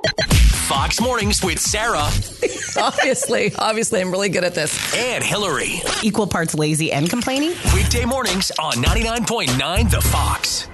Fox Mornings with Sarah Obviously, I'm really good at this. and Hillary. Equal parts lazy and complaining? Weekday mornings on 99.9 The Fox.